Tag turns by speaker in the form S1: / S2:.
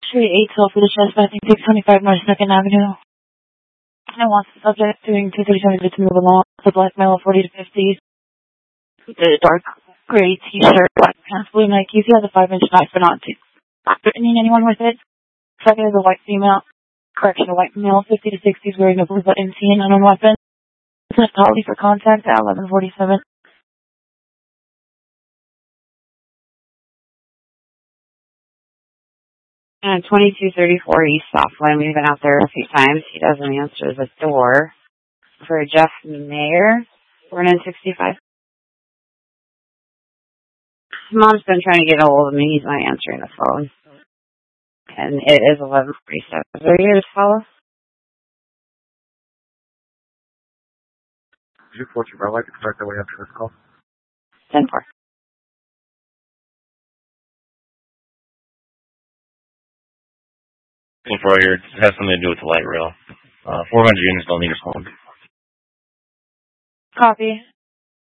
S1: Street 8 for the suspect, 625 North 2nd Avenue. And wants the subject doing 237 to move along. The black male, 40 to 50. The dark gray t-shirt, black pants, blue Nikes. He has a 5-inch knife, but not threatening anyone with it. Second is a white female. Correction, a white male, 50 to 60s, wearing a blue button T and unknown weapon. It's penalty for contact at 1147.
S2: And 2234 East Southland. We've been out there a few times. He doesn't answer the door. For Jeff Mayer, born in 65. Mom's been trying to get a hold of me. He's not answering the phone. And it is 1147. Are you here to follow?
S3: 242, I'd like to start that way after this call.
S2: 10-4.
S4: Before here, it has something to do with the light rail. 400 units don't need a phone.
S1: Copy.